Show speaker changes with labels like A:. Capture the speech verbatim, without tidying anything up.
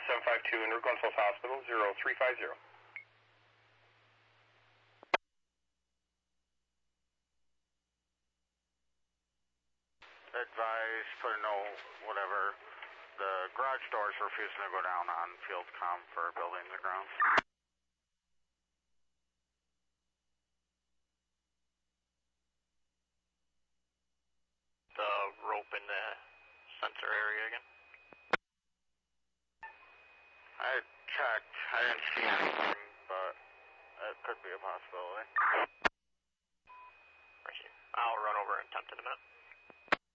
A: seven five two in North Falls Hospital, zero three five zero.
B: Advise, put a note, whatever. The garage doors refusing to go down on field comm for buildings and grounds.
C: The rope in the sensor area again?
B: I checked. I didn't see anything, but it could be a possibility.